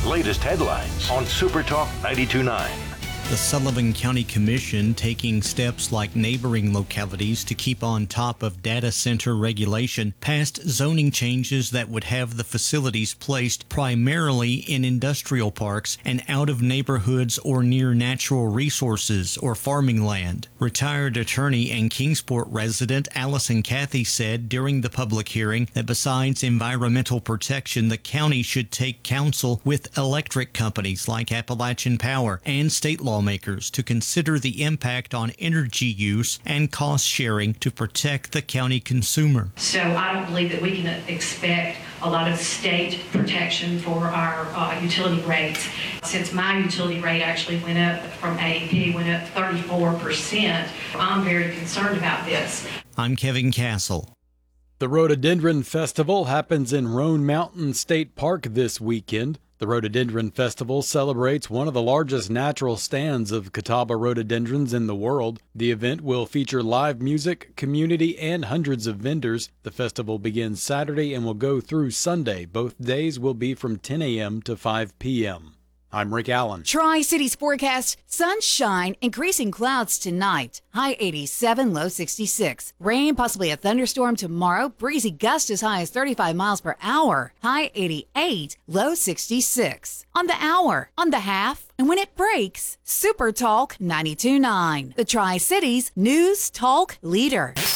latest headlines on Super Talk 92.9. The Sullivan County Commission taking steps like neighboring localities to keep on top of data center regulation passed zoning changes that would have the facilities placed primarily in industrial parks and out of neighborhoods or near natural resources or farming land. Retired attorney and Kingsport resident Allison Cathy said during the public hearing that besides environmental protection, the county should take counsel with electric companies like Appalachian Power and state lawmakers to consider the impact on energy use and cost sharing to protect the county consumer. So I don't believe that we can expect a lot of state protection for our utility rates. Since my utility rate actually went up from AEP, went up 34%, I'm very concerned about this. I'm Kevin Castle. The Rhododendron Festival happens in Roan Mountain State Park this weekend. The Rhododendron Festival celebrates one of the largest natural stands of Catawba rhododendrons in the world. The event will feature live music, community, and hundreds of vendors. The festival begins Saturday and will go through Sunday. Both days will be from 10 a.m. to 5 p.m. I'm Rick Allen. Tri-Cities forecast: sunshine, increasing clouds tonight. High 87, low 66. Rain, possibly a thunderstorm tomorrow. Breezy gust as high as 35 miles per hour. High 88, low 66. On the hour, on the half, and when it breaks, Super Talk 92.9. The Tri-Cities News Talk Leader.